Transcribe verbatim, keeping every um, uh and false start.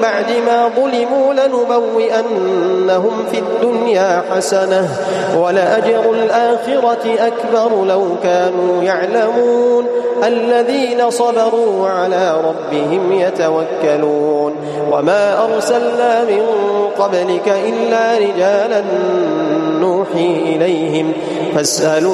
بعد ما ظلموا لنبوئنهم في الدنيا حسنة ولأجر الآخرة أكبر لو كانوا يعلمون الذين صبروا وعلى ربهم يتوكلون وما أرسلنا من قبلك إلا رجالا نوحي إليهم فاسألوا